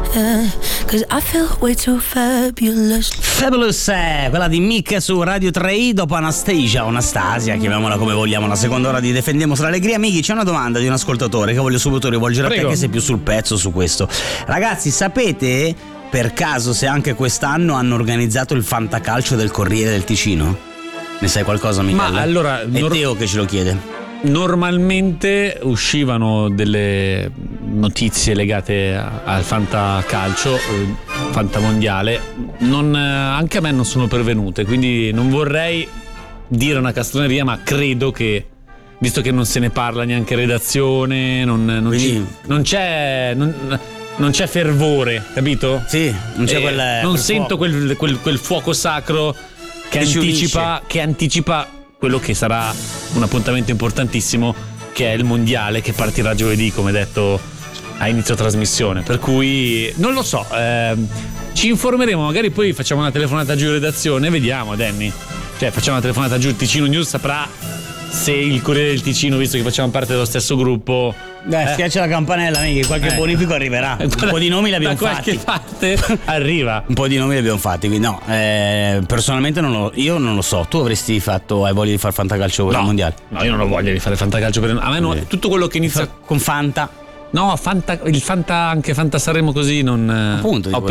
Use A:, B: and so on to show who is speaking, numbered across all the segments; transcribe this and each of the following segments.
A: 'cause I feel way too fabulous.
B: Fabulous, quella di Mick su Radio 3 dopo Anastasia o Anastasia, chiamiamola come vogliamo, la seconda ora di Defendiamo L'Allegria. Miki, c'è una domanda di un ascoltatore che voglio subito rivolgere a te, che sei più sul pezzo su questo. Ragazzi, sapete per caso se anche quest'anno hanno organizzato il Fantacalcio del Corriere del Ticino? Ne sai qualcosa, Michele?
C: Ma allora,
B: è Teo che ce lo chiede.
C: Normalmente uscivano delle notizie legate al fantacalcio, fantamondiale, anche a me non sono pervenute, quindi non vorrei dire una castroneria, ma credo che, visto che non se ne parla neanche in redazione, non c'è fervore, capito?
B: Sì, non c'è
C: non sento quel fuoco sacro che anticipa quello che sarà un appuntamento importantissimo, che è il mondiale, che partirà giovedì, come detto a inizio trasmissione. Per cui non lo so, ci informeremo, magari poi facciamo una telefonata giù in redazione, vediamo, Danny. Cioè, facciamo una telefonata giù, il Ticino News saprà se il Corriere del Ticino, visto che facciamo parte dello stesso gruppo.
B: Schiaccia la campanella, che qualche bonifico arriverà. Un po' di nomi li abbiamo fatti.
C: Da qualche parte arriva.
B: Un po' di nomi li abbiamo fatti, quindi no. Personalmente io non lo so. Tu hai voglia di fare fantacalcio per il mondiale?
C: No, io non ho voglia di fare fantacalcio per il mondiale. A me tutto quello che inizia
B: con Fanta.
C: No, il Fanta, anche Fanta Sanremo così non.
B: Appunto,
C: ho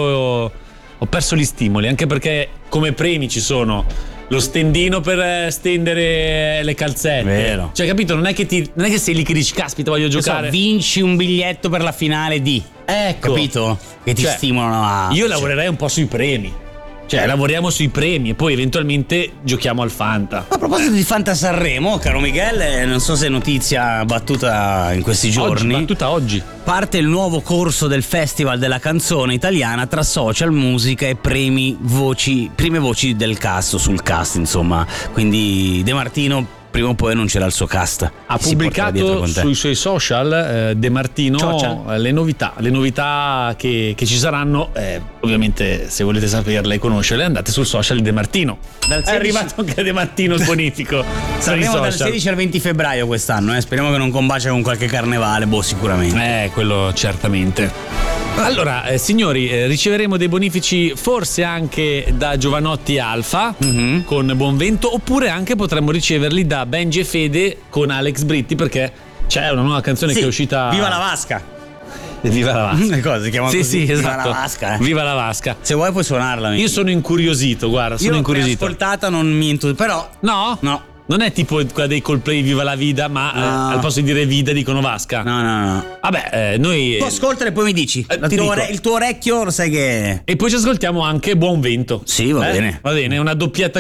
C: perso gli stimoli, anche perché come premi ci sono lo stendino per stendere le calzette.
B: Vero.
C: Cioè, capito? Non è che sei lì che dici, caspita, voglio giocare.
B: Vinci un biglietto per la finale di.
C: Ecco.
B: Capito? Che ti stimolano a.
C: Io lavorerei un po' sui premi. Cioè, lavoriamo sui premi e poi eventualmente giochiamo al Fanta.
B: A proposito di Fanta Sanremo, caro Michele, non so se è notizia battuta in questi giorni.
C: Battuta oggi.
B: Parte il nuovo corso del Festival della Canzone Italiana tra social, musica e prime voci del cast, sul cast, insomma. Quindi De Martino prima o poi annuncerà il suo cast.
C: Ha pubblicato sui suoi social De Martino le novità che ci saranno. Ovviamente, se volete saperle e conoscerle, andate sul social di De Martino. È arrivato anche De Martino il bonifico.
B: Saremo dal 16 al 20 febbraio quest'anno. Speriamo che non combacia con qualche carnevale, sicuramente.
C: Quello certamente. Allora, signori, riceveremo dei bonifici forse anche da Giovanotti Alfa con Buonvento, oppure anche potremmo riceverli da Benji e Fede con Alex Britti, perché c'è una nuova canzone che è uscita.
B: Viva la Vasca!
C: Viva la Vasca!
B: Le cose si chiamano così.
C: Sì, esatto.
B: Viva la Vasca!
C: Viva la Vasca!
B: Se vuoi puoi suonarla.
C: Io sono incuriosito, guarda,
B: Io l'ho ascoltata, non mi entusiasma, però.
C: No. Non è tipo quella dei Coldplay Viva la Vida, ma al posto di dire Vida dicono Vasca.
B: No.
C: Vabbè, noi.
B: Tu ascoltala e poi mi dici. Il tuo orecchio lo sai che.
C: E poi ci ascoltiamo anche Buonvento.
B: Sì, va bene.
C: Va bene, una doppietta